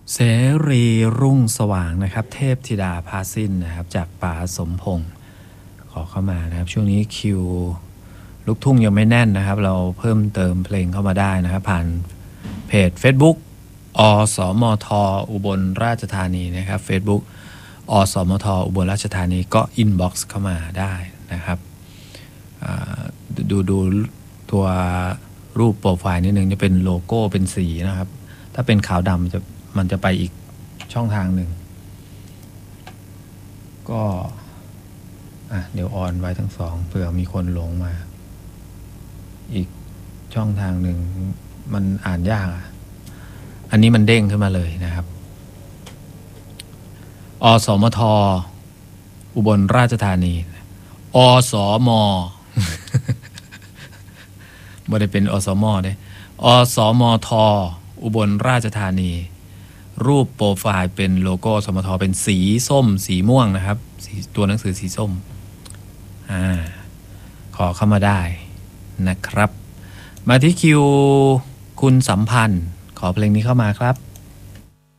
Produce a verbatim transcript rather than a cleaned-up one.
เสรีรุ่งสว่างนะครับเทพธิดาพาสิ้นนะครับจากป๋าสมพงศ์ขอเข้ามานะครับช่วงนี้คิวลูกทุ่งยังไม่แน่นนะครับเราเพิ่มเติมเพลงเข้ามาได้นะครับผ่านเพจ Facebook อสมทอุบลราชธานีนะครับ Facebook อสมทอุบลราชธานีก็อินบ็อกซ์เข้ามาได้นะครับดูดูตัวรูปโปรไฟล์นิดนึงจะเป็นโลโก้เป็นสีนะครับถ้าเป็นขาวดำจะมันจะไปอีกช่องทางหนึ่งก็อ่ะเดี๋ยวออนไว้ทั้งสองเผื่อมีคนหลงมาอีกช่องทางหนึ่งมันอ่านยากอ่ะอันนี้มันเด้งขึ้นมาเลยนะครับอสมทอุบลราชธานีอสมไม่ได้เป็นอสมเด้อสมทอุบลราชธานีรูปโปรไฟล์เป็นโลโก้สมทเป็นสีส้มสีม่วงนะครับสีตัวหนังสือสีส้มอ่าขอเข้ามาได้นะครับมาที่คิวคุณสัมพันธ์ขอเพลงนี้เข้ามาครับ